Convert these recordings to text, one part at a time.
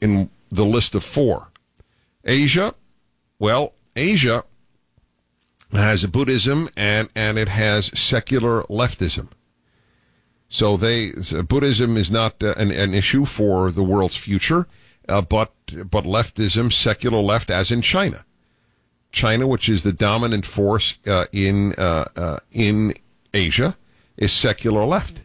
in the list of four. Asia, well, Asia has Buddhism and it has secular leftism. So Buddhism is not an issue for the world's future, but leftism, secular left, as in China. China, which is the dominant force in Asia, is secular left.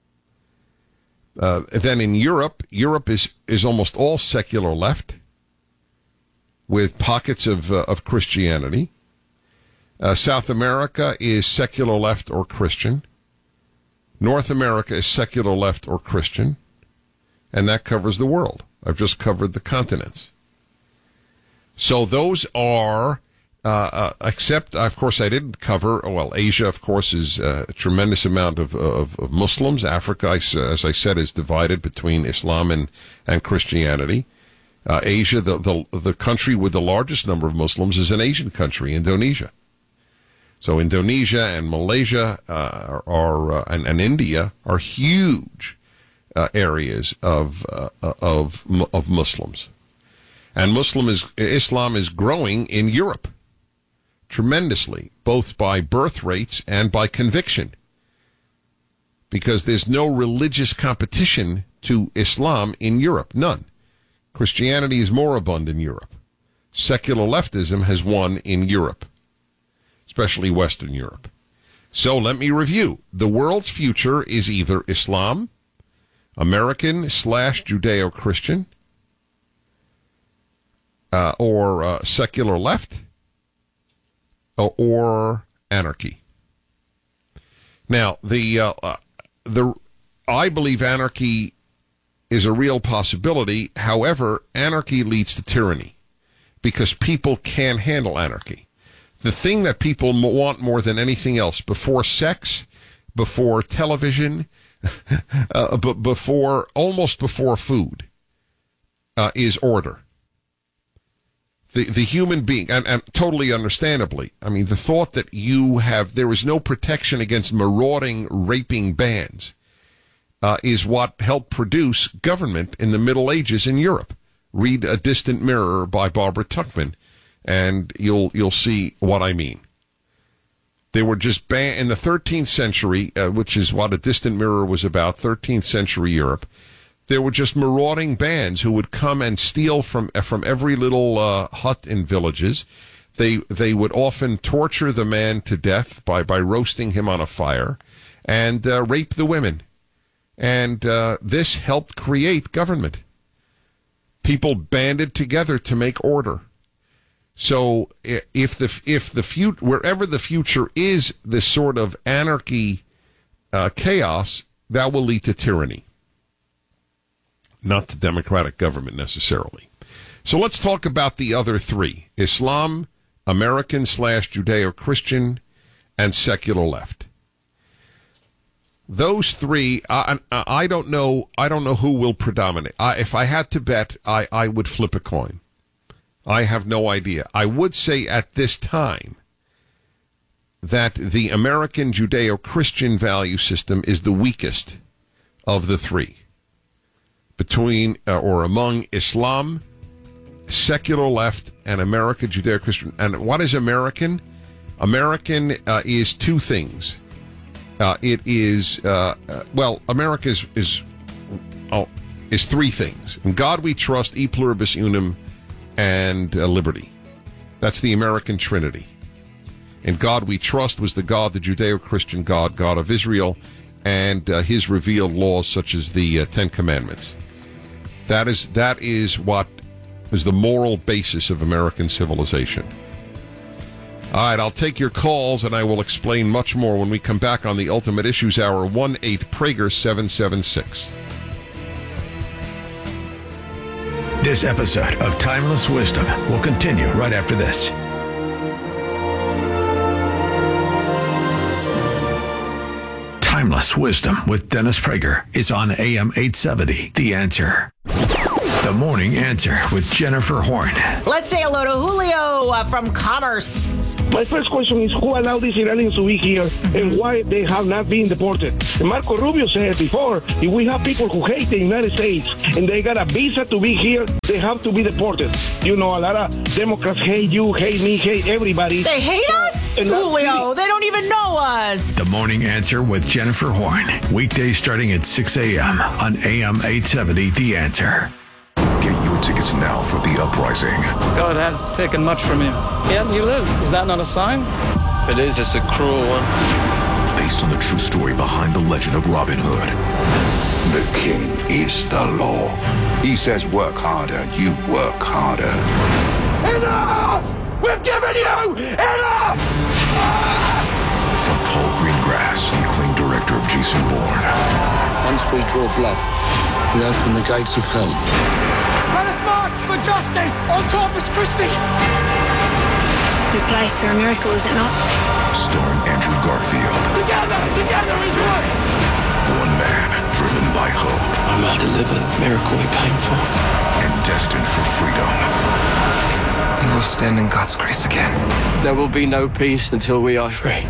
Then in Europe is almost all secular left, with pockets of Christianity. South America is secular left or Christian. North America is secular left or Christian. And that covers the world. I've just covered the continents. So those are, except, of course, I didn't cover, Asia, of course, is a tremendous amount of Muslims. Africa, as I said, is divided between Islam and Christianity. Asia, the country with the largest number of Muslims is an Asian country, Indonesia. So Indonesia and Malaysia and India are huge areas of Muslims. And Islam is growing in Europe tremendously, both by birth rates and by conviction, because there's no religious competition to Islam in Europe, none. Christianity is moribund in Europe. Secular leftism has won in Europe, especially Western Europe. So let me review. The world's future is either Islam, American/Judeo-Christian, or secular left, or anarchy. Now, I believe anarchy is a real possibility. However, anarchy leads to tyranny because people can't handle anarchy. The thing that people want more than anything else, before sex, before television, almost before food, is order. The human being, and totally understandably, I mean, the thought that there is no protection against marauding, raping bands is what helped produce government in the Middle Ages in Europe. Read A Distant Mirror by Barbara Tuchman, and you'll see what I mean. They were just in the 13th century, which is what A Distant Mirror was about, 13th century Europe. There were just marauding bands who would come and steal from every little hut in villages. They would often torture the man to death by roasting him on a fire, and rape the women. And this helped create government. People banded together to make order. So if the wherever the future is this sort of anarchy, chaos, that will lead to tyranny, not to democratic government necessarily. So let's talk about the other three: Islam, American/Judeo-Christian, and secular left. Those three, I don't know who will predominate. If I had to bet, I would flip a coin. I have no idea. I would say at this time that the American Judeo-Christian value system is the weakest of the three, between or among Islam, secular left, and American Judeo-Christian. And what is American? American is two things. It is America is three things: in God we trust, e pluribus unum, and liberty. That's the American Trinity. In God we trust was the God, the Judeo-Christian God, God of Israel, and his revealed laws such as the Ten Commandments. That is what is the moral basis of American civilization. All right, I'll take your calls, and I will explain much more when we come back on the Ultimate Issues Hour, 1-8-PRAGER-776. This episode of Timeless Wisdom will continue right after this. Timeless Wisdom with Dennis Prager is on AM 870, The Answer. The Morning Answer with Jennifer Horn. Let's say hello to Julio from Commerce. My first question is, who allowed these Iranians to be here and why they have not been deported? And Marco Rubio said before, if we have people who hate the United States and they got a visa to be here, they have to be deported. You know, a lot of Democrats hate you, hate me, hate everybody. They hate us? Julio, they don't even know us. The Morning Answer with Jennifer Horn. Weekdays starting at 6 a.m. on AM 870 The Answer. Get your tickets now for The Uprising. God has taken much from you. Yet you live. Is that not a sign? It is. It's a cruel one. Based on the true story behind the legend of Robin Hood. The king is the law. He says work harder, you work harder. Enough! We've given you enough! From Paul Greengrass, acclaimed director of Jason Bourne. Once we draw blood, we open the gates of hell. Let us march for justice on Corpus Christi! It's a good place for a miracle, is it not? Starring Andrew Garfield. Together is one! One man driven by hope. I must deliver the miracle we came for. And destined for freedom. We will stand in God's grace again. There will be no peace until we are free.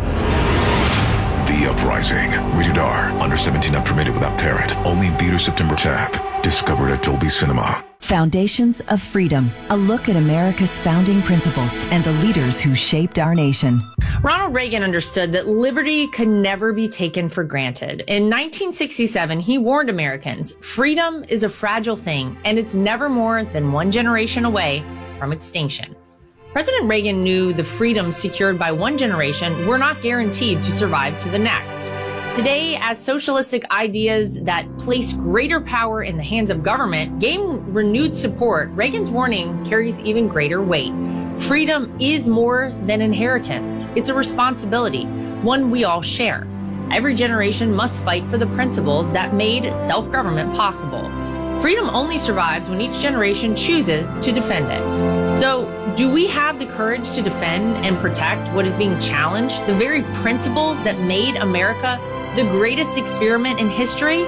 The Uprising. Rated R. Under 17 not permitted without parent. Only in theater September tab. Discovered at Dolby Cinema. Foundations of Freedom, a look at America's founding principles and the leaders who shaped our nation. Ronald Reagan understood that liberty could never be taken for granted. In 1967, he warned Americans, freedom is a fragile thing, and it's never more than one generation away from extinction. President Reagan knew the freedoms secured by one generation were not guaranteed to survive to the next. Today, as socialistic ideas that place greater power in the hands of government gain renewed support, Reagan's warning carries even greater weight. Freedom is more than inheritance. It's a responsibility, one we all share. Every generation must fight for the principles that made self-government possible. Freedom only survives when each generation chooses to defend it. So, do we have the courage to defend and protect what is being challenged, the very principles that made America the greatest experiment in history?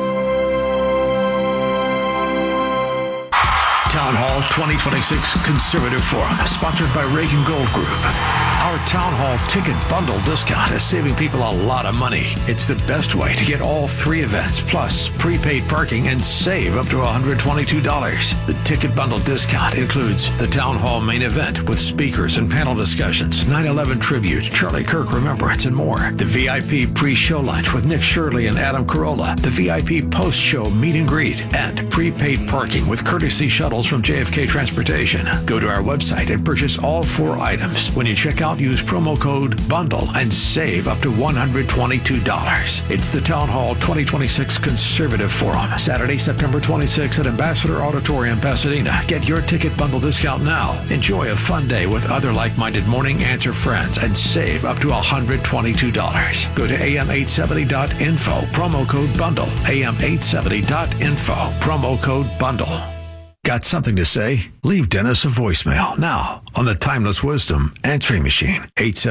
Town Hall 2026 Conservative Forum, sponsored by Reagan Gold Group. Our Town Hall ticket bundle discount is saving people a lot of money. It's the best way to get all three events, plus prepaid parking, and save up to $122. The ticket bundle discount includes the Town Hall main event with speakers and panel discussions, 9/11 tribute, Charlie Kirk Remembrance, and more. The VIP pre-show lunch with Nick Shirley and Adam Carolla. The VIP post-show meet and greet. And prepaid parking with courtesy shuttles from JFK Transportation. Go to our website and purchase all four items. When you check out, use promo code BUNDLE and save up to $122. It's the Town Hall 2026 Conservative Forum, Saturday, September 26th at Ambassador Auditorium, Pasadena. Get your ticket bundle discount now. Enjoy a fun day with other like-minded Morning Answer friends and save up to $122. Go to am870.info, promo code BUNDLE, am870.info, promo code BUNDLE. Got something to say? Leave Dennis a voicemail now on the Timeless Wisdom answering machine,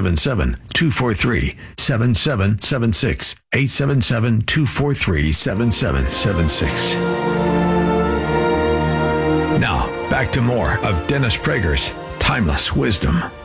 877-243-7776, 877-243-7776. Now, back to more of Dennis Prager's Timeless Wisdom.